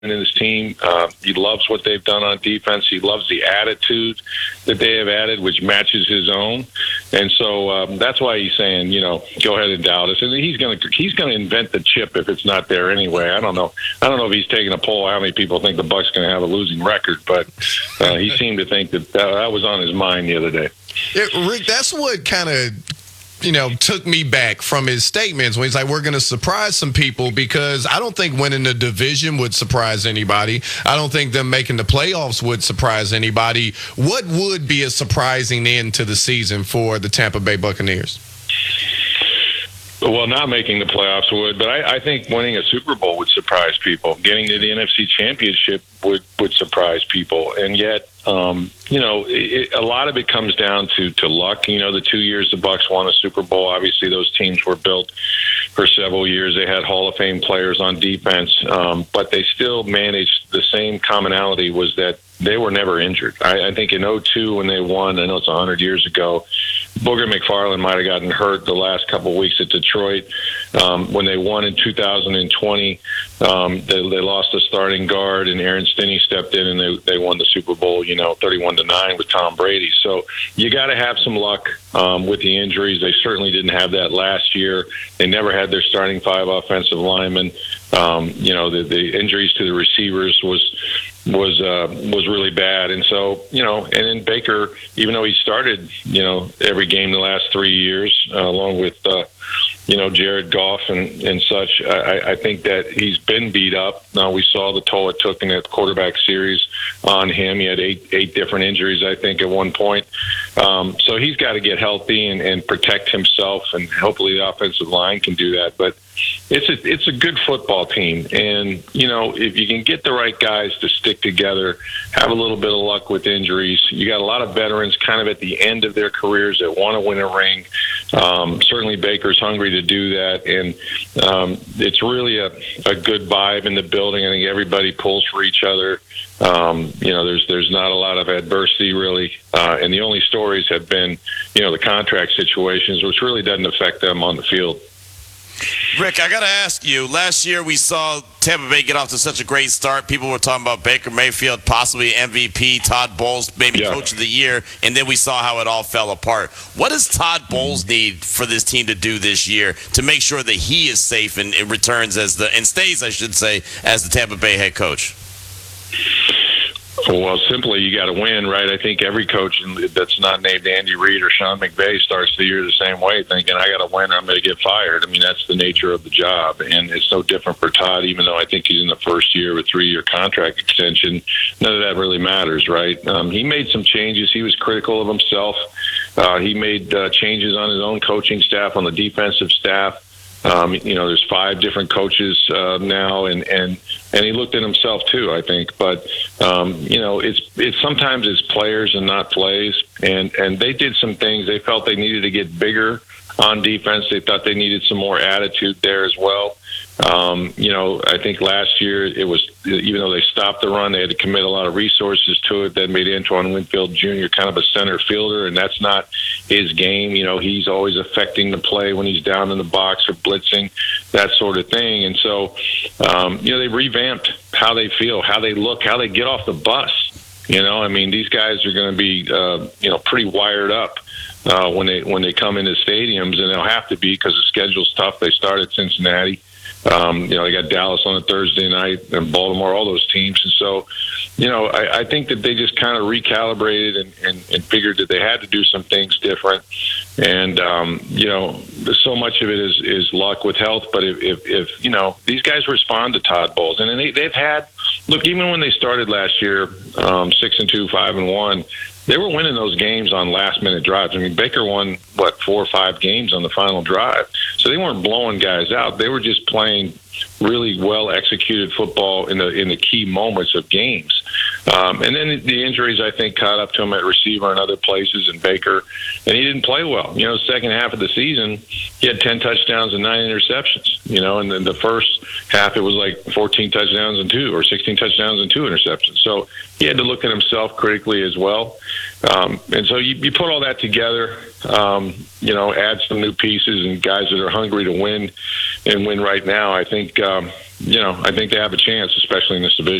in his team. He loves what they've done on defense. He loves the attitude that they have added, which matches his own. And so that's why he's saying, go ahead and doubt us. And he's going to invent the chip if it's not there anyway. I don't know if he's taking a poll how many people think the Bucs going to have a losing record, but he seemed to think that was on his mind the other day. Rick, that's what kind of took me back from his statements when he's like, we're going to surprise some people, because I don't think winning the division would surprise anybody. I don't think them making the playoffs would surprise anybody. What would be a surprising end to the season for the Tampa Bay Buccaneers? Well, not making the playoffs would, but I think winning a Super Bowl would surprise people. Getting to the NFC Championship would surprise people. And yet, a lot of it comes down to luck. The 2 years the Bucs won a Super Bowl, obviously those teams were built for several years. They had Hall of Fame players on defense, but they still managed. The same commonality was that they were never injured. I think in 2002 when they won, I know it's 100 years ago, Booger McFarland might have gotten hurt the last couple of weeks at Detroit. When they won in 2020, they lost a starting guard, and Aaron Stinney stepped in, and they won the Super Bowl, 31-9 with Tom Brady. So you got to have some luck with the injuries. They certainly didn't have that last year. They never had their starting 5 offensive linemen. The injuries to the receivers was really bad. And so, and then Baker, even though he started, every game the last 3 years, along with, Jared Goff and such, I think that he's been beat up. Now, we saw the toll it took in that quarterback series on him. He had eight different injuries, I think, at one point. So he's got to get healthy and protect himself, and hopefully the offensive line can do that. But it's a good football team, and if you can get the right guys to stick together, have a little bit of luck with injuries. You got a lot of veterans kind of at the end of their careers that want to win a ring. Certainly Baker's hungry to do that, and it's really a good vibe in the building. I think everybody pulls for each other. There's not a lot of adversity really, and the only stories have been the contract situations, which really doesn't affect them on the field. Rick, I got to ask you, last year we saw Tampa Bay get off to such a great start. People were talking about Baker Mayfield, possibly MVP, Todd Bowles, maybe Coach of the Year, and then we saw how it all fell apart. What does Todd Bowles need for this team to do this year to make sure that he is safe and returns and stays, I should say, as the Tampa Bay head coach? Well, simply, you got to win, right? I think every coach that's not named Andy Reid or Sean McVay starts the year the same way, thinking, I got to win or I'm going to get fired. I mean, that's the nature of the job, and it's no different for Todd, even though I think he's in the first year with a 3-year contract extension. None of that really matters, right? He made some changes. He was critical of himself. He made changes on his own coaching staff, on the defensive staff. There's 5 different coaches now, and he looked at himself too, I think. But it's sometimes it's players and not plays, and they did some things. They felt they needed to get bigger on defense. They thought they needed some more attitude there as well. I think last year it was, even though they stopped the run, they had to commit a lot of resources to it. That made Antoine Winfield Jr. kind of a center fielder, and that's not his game. He's always affecting the play when he's down in the box or blitzing, that sort of thing. And so, they revamped how they feel, how they look, how they get off the bus. These guys are going to be, pretty wired up when they come into stadiums, and they'll have to be because the schedule's tough. They start at Cincinnati. They got Dallas on a Thursday night and Baltimore, all those teams. And so, I think that they just kind of recalibrated and figured that they had to do some things different. And, so much of it is luck with health. But if these guys respond to Todd Bowles, and they've had, look, even when they started last year, 6-2, 5-1, they were winning those games on last-minute drives. I mean, Baker won, 4 or 5 games on the final drive. So they weren't blowing guys out. They were just playing really well-executed football in the key moments of games. And then the injuries, I think, caught up to him at receiver and other places, and Baker, and he didn't play well. The second half of the season, he had 10 touchdowns and 9 interceptions. And then the first half, it was like 14 touchdowns and 2, or 16 touchdowns and 2 interceptions. So he had to look at himself critically as well. And so you put all that together, add some new pieces and guys that are hungry to win and win right now. I think, I think they have a chance, especially in this division.